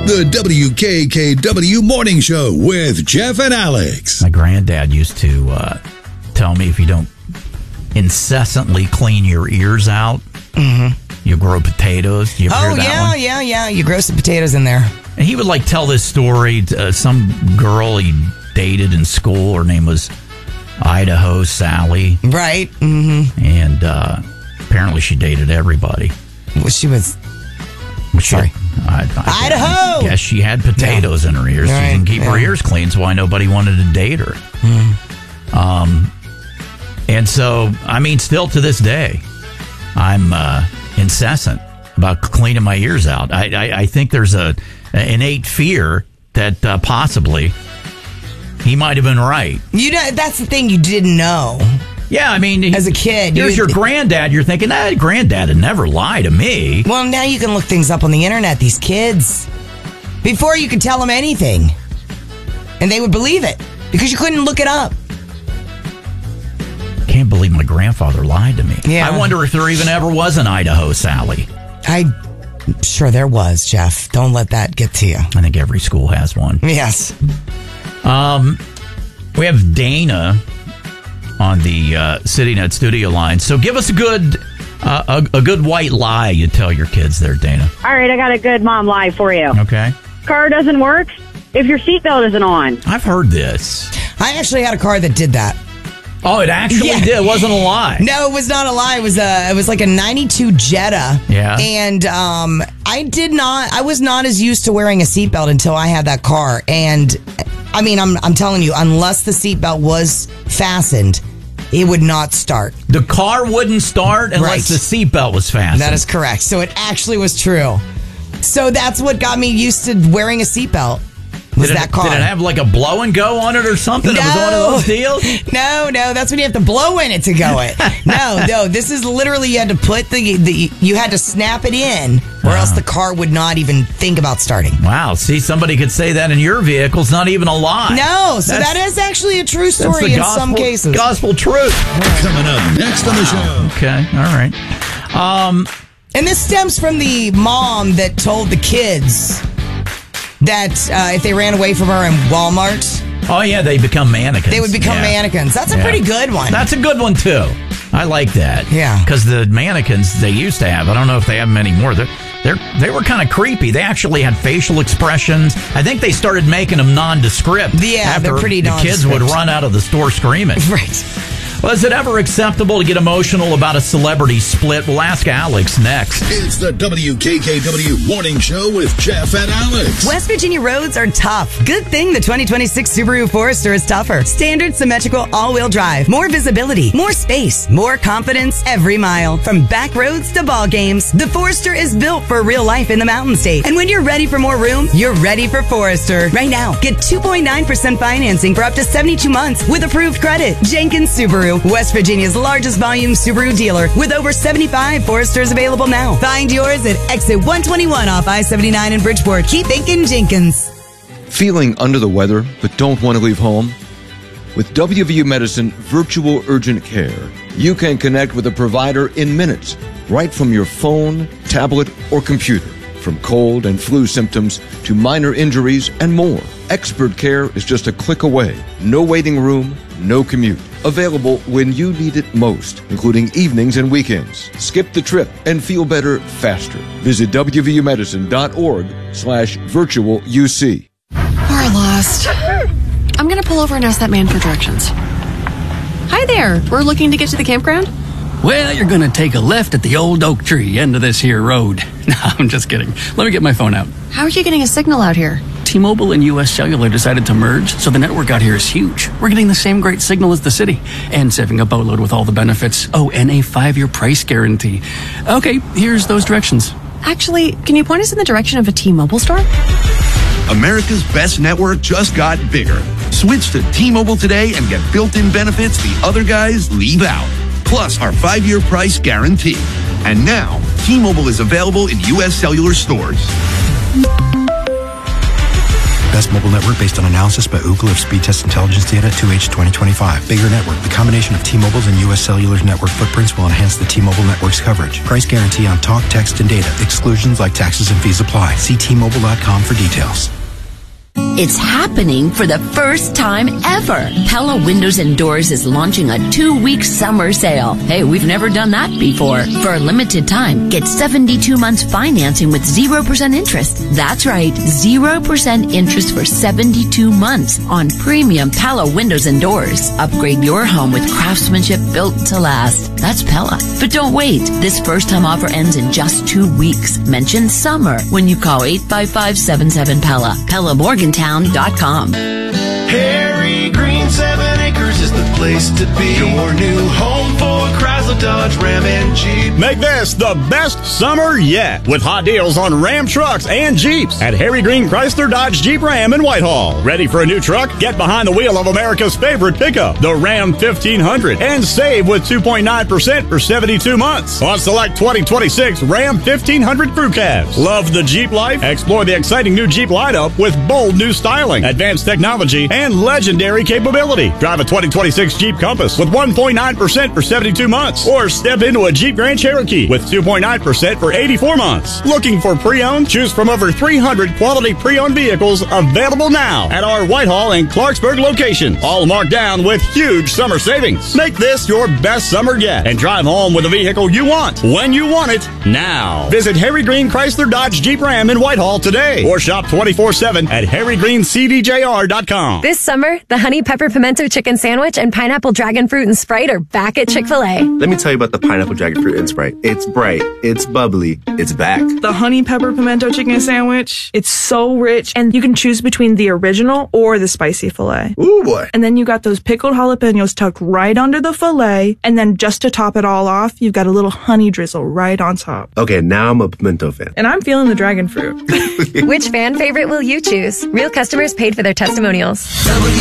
The WKKW Morning Show with Jeff and Alex. My granddad used to tell me if you don't incessantly clean your ears out, you grow potatoes. You ever hear that one? Yeah. You grow some potatoes in there. And he would tell this story. Some girl he dated in school. Her name was Idaho Sally. Right. And apparently she dated everybody. Well, she was... Sorry. Idaho! I guess she had potatoes in her ears. Right, She didn't keep her ears clean, so why nobody wanted to date her. And so, still to this day, I'm incessant about cleaning my ears out. I think there's an innate fear that possibly he might have been right. That's the thing you didn't know. Yeah, as a kid. Here's your granddad. You're thinking, granddad would never lie to me. Well, now you can look things up on the internet, these kids. Before you could tell them anything. And they would believe it. Because you couldn't look it up. Can't believe my grandfather lied to me. Yeah. I wonder if there even ever was an Idaho Sally. I'm sure there was, Jeff. Don't let that get to you. I think every school has one. Yes. We have Dana on the CityNet studio line. So give us a good white lie you tell your kids there, Dana. All right, I got a good mom lie for you. Okay. Car doesn't work if your seatbelt isn't on. I've heard this. I actually had a car that did that. Oh, it actually did. It wasn't a lie. No, it was not a lie. It was like a 92 Jetta. Yeah. And I was not as used to wearing a seatbelt until I had that car. And I'm telling you, unless the seatbelt was fastened, it would not start. The car wouldn't start unless the seatbelt was fastened. That is correct. So it actually was true. So that's what got me used to wearing a seatbelt. That car. Did it have a blow and go on it or something? No. It was one of those deals? No, that's when you have to blow in it to go it. No, this is literally you had to put you had to snap it in or else the car would not even think about starting. Wow, see, somebody could say that in your vehicle. It's not even a lie. No, so that is actually a true story in some cases. Gospel truth. Coming up next on the show. Okay, all right. And this stems from the mom that told the kids that if they ran away from her in Walmart... Oh, yeah, they become mannequins. They would become mannequins. That's a pretty good one. That's a good one, too. I like that. Yeah. Because the mannequins they used to have, I don't know if they have them anymore. They were kind of creepy. They actually had facial expressions. I think they started making them nondescript. Yeah, after they're pretty nondescript. The kids would run out of the store screaming. Right. Was it ever acceptable to get emotional about a celebrity split? We'll ask Alex next. It's the WKKW Morning Show with Jeff and Alex. West Virginia roads are tough. Good thing the 2026 Subaru Forester is tougher. Standard symmetrical all-wheel drive. More visibility. More space. More confidence every mile. From back roads to ball games, the Forester is built for real life in the Mountain State. And when you're ready for more room, you're ready for Forester. Right now, get 2.9% financing for up to 72 months with approved credit. Jenkins Subaru. West Virginia's largest volume Subaru dealer with over 75 Foresters available now. Find yours at exit 121 off I-79 in Bridgeport. Keep thinking Jenkins. Feeling under the weather but don't want to leave home? With WVU Medicine Virtual Urgent Care, you can connect with a provider in minutes, right from your phone, tablet, or computer. From cold and flu symptoms to minor injuries and more. Expert care is just a click away. No waiting room, no commute. Available when you need it most, including evenings and weekends. Skip the trip and feel better faster. Visit wvumedicine.org/virtualuc. We're lost. I'm going to pull over and ask that man for directions. Hi there. We're looking to get to the campground. Well, you're going to take a left at the old oak tree end of this here road. No, I'm just kidding. Let me get my phone out. How are you getting a signal out here? T-Mobile and U.S. Cellular decided to merge, so the network out here is huge. We're getting the same great signal as the city, and saving a boatload with all the benefits. Oh, and a 5-year price guarantee. Okay, here's those directions. Actually, can you point us in the direction of a T-Mobile store? America's best network just got bigger. Switch to T-Mobile today and get built-in benefits the other guys leave out. Plus our 5-year price guarantee. And now, T-Mobile is available in U.S. Cellular stores. Best mobile network based on analysis by Ookla of speed test intelligence data 2H 2025. Bigger network. The combination of T-Mobile's and U.S. Cellular's network footprints will enhance the T-Mobile network's coverage. Price guarantee on talk, text, and data. Exclusions like taxes and fees apply. See T-Mobile.com for details. It's happening for the first time ever. Pella Windows and Doors is launching a 2-week summer sale. Hey, we've never done that before. For a limited time, get 72 months financing with 0% interest. That's right, 0% interest for 72 months on premium Pella Windows and Doors. Upgrade your home with craftsmanship built to last. That's Pella. But don't wait. This first-time offer ends in just 2 weeks. Mention summer when you call 855-77-PELLA. PellaMorgantown.com. Harry Green 7 Acres is the place to be. Your new home for Chrysler, Dodge, Ram, and Jeep. Make this the best summer yet with hot deals on Ram trucks and Jeeps at Harry Green Chrysler, Dodge, Jeep, Ram in Whitehall. Ready for a new truck? Get behind the wheel of America's favorite pickup, the Ram 1500, and save with 2.9% for 72 months on select 2026 Ram 1500 crew cabs. Love the Jeep life? Explore the exciting new Jeep lineup with bold new styling, advanced technology, and legendary capability. Drive a 2026 Jeep Compass with 1.9% for 72 months, or step into a Jeep Grand Cherokee with 2.9% for 84 months. Looking for pre-owned? Choose from over 300 quality pre-owned vehicles available now at our Whitehall and Clarksburg locations, all marked down with huge summer savings. Make this your best summer yet and drive home with a vehicle you want when you want it now. Visit Harry Green Chrysler, Dodge, Jeep, Ram in Whitehall today, or shop 24/7 at harrygreencdjr.com. This summer, the Honey Pepper Pimento Chicken Sandwich and Pineapple Dragon Fruit and Sprite are back at Chick-fil-A. Let me tell you about the Pineapple Dragon Fruit and Sprite. It's bright, it's bubbly, it's back. The Honey Pepper Pimento Chicken Sandwich, it's so rich, and you can choose between the original or the spicy filet. Ooh, boy. And then you got those pickled jalapenos tucked right under the filet, and then just to top it all off, you've got a little honey drizzle right on top. Okay, now I'm a pimento fan. And I'm feeling the dragon fruit. Which fan favorite will you choose? Real customers paid for their testimonials.